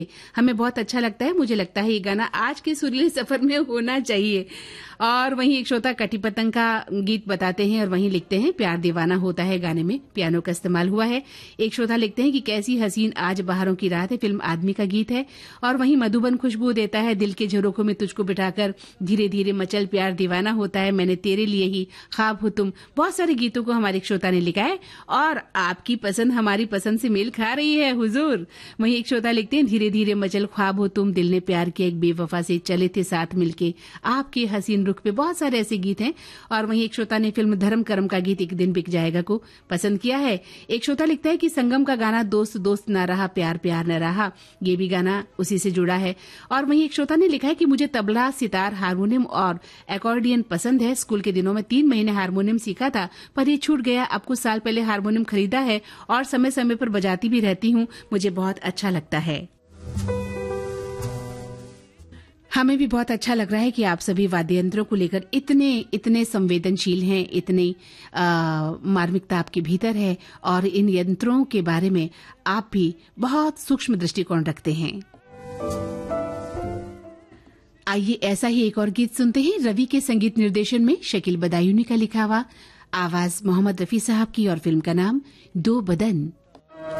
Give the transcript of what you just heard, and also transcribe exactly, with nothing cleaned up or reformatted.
हमें बहुत अच्छा लगता है। मुझे लगता है ये गाना आज के सुरीले सफर में होना चाहिए। और वहीं एक श्रोता कटी पतंग का गीत बताते हैं और वहीं लिखते हैं प्यार दीवाना होता है गाने में पियानो का इस्तेमाल हुआ है। एक श्रोता लिखते हैं कि कैसी हसीन आज बहारों की रात है, फिल्म आदमी का गीत है। और वहीं मधुबन खुशबू देता है दिल के झरोखों में तुझको बिठाकर धीरे धीरे मचल प्यार दीवाना होता है, मैंने तेरे लिए ही ख्वाब हो तुम। बहुत सारे गीतों को हमारे एक श्रोता ने लिखा है और आपकी पसंद हमारी पसंद से मेल खा रही है हुजूर। वहीं एक श्रोता लिखते हैं धीरे धीरे मचल ख्वाब हो तुम, दिल ने प्यार किया एक बेवफा से, चले थे साथ मिलके आपके हसीन रुख पे। बहुत सारे ऐसे गीत हैं। और वहीं एक श्रोता ने फिल्म धर्म कर्म का गीत एक दिन बिक जाएगा को पसंद किया है। एक श्रोता लिखता है कि संगम का गाना दोस्त दोस्त ना रहा प्यार प्यार न रहा, ये भी गाना उसी से जुड़ा है। और वहीं एक श्रोता ने लिखा है कि मुझे तबला, सितार, हारमोनियम और एकॉर्डियन पसंद है। स्कूल के दिनों में तीन महीने हारमोनियम सीखा था पर ये छूट गया। अब कुछ साल पहले हारमोनियम खरीदा है और समय समय पर बजाती भी रहती हूँ, मुझे बहुत अच्छा लगता है। हमें भी बहुत अच्छा लग रहा है कि आप सभी वाद्य यंत्रों को लेकर इतने इतने संवेदनशील हैं, इतनी मार्मिकता आपके भीतर है और इन यंत्रों के बारे में आप भी बहुत सूक्ष्म दृष्टिकोण रखते हैं। आइए ऐसा ही एक और गीत सुनते हैं। रवि के संगीत निर्देशन में शकील बदायूनी का लिखा हुआ, आवाज मोहम्मद रफी साहब की और फिल्म का नाम दो बदन।